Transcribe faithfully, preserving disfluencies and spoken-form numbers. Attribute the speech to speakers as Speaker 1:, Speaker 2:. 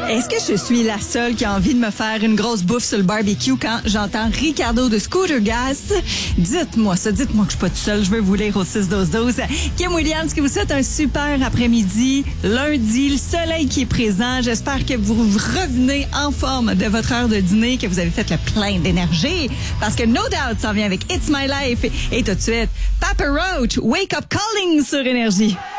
Speaker 1: Est-ce que je suis la seule qui a envie de me faire une grosse bouffe sur le barbecue quand j'entends Ricardo de Scooter Gas? Dites-moi ça, dites-moi que je suis pas toute seule, je veux vous lire au six douze douze. Kim Williams qui vous souhaite un super après-midi, lundi, le soleil qui est présent. J'espère que vous revenez en forme de votre heure de dîner, que vous avez fait le plein d'énergie, parce que No Doubt s'en vient avec It's My Life. Et tout de suite, Papa Roach, Wake Up Calling sur Énergie.